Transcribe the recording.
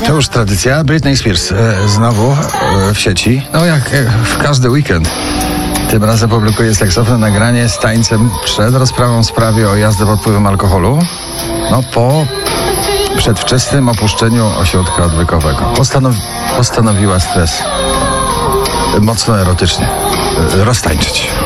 To już tradycja. Britney Spears znowu w sieci. No jak w każdy weekend. Tym razem publikuje seksowne nagranie z tańcem przed rozprawą w sprawie o jazdę pod wpływem alkoholu. No po przedwczesnym opuszczeniu ośrodka odwykowego. Postanowiła stres mocno erotycznie roztańczyć.